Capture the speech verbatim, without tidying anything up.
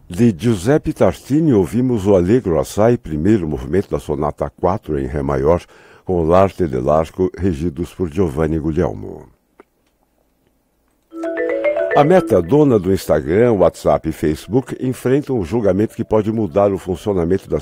De Giuseppe Tartini, ouvimos o Allegro Assai, primeiro movimento da Sonata quatro em Ré maior, com l'arte dell'arco, regidos por Giovanni Guglielmo. A Meta, dona do Instagram, WhatsApp e Facebook, enfrentam um julgamento que pode mudar o funcionamento das